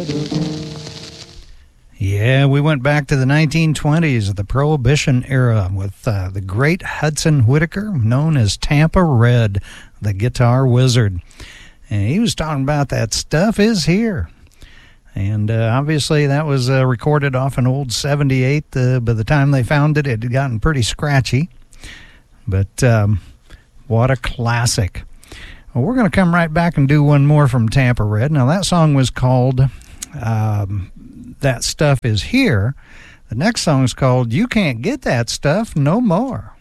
Yeah, we went back to the 1920s, the Prohibition era, with the great Hudson Whitaker, known as Tampa Red, the guitar wizard. And he was talking about that stuff is here. And obviously that was recorded off an old 78. By the time they found it, it had gotten pretty scratchy. But what a classic. Well, we're going to come right back and do one more from Tampa Red. Now, that song was called That Stuff Is Here. The next song is called You Can't Get That Stuff No More.